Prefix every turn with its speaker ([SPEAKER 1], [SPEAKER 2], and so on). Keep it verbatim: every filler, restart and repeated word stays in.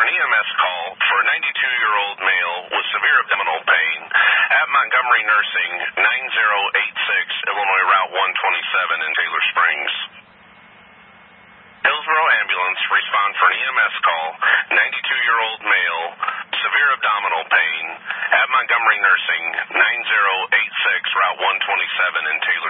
[SPEAKER 1] an E M S call for a ninety-two-year-old male with severe abdominal pain at Montgomery Nursing, nine zero eight six Illinois Route one twenty-seven in Taylor Springs. Hillsboro Ambulance, respond for an E M S call, ninety-two-year-old male, severe abdominal pain at Montgomery Nursing, nine zero eight six Route one twenty-seven in Taylor